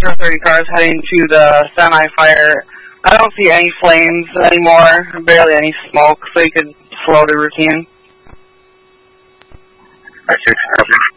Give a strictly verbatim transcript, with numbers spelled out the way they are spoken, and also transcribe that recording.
or thirty cars heading to the semi-fire. I don't see any flames anymore, barely any smoke, so you could slow the routine. I six, copy.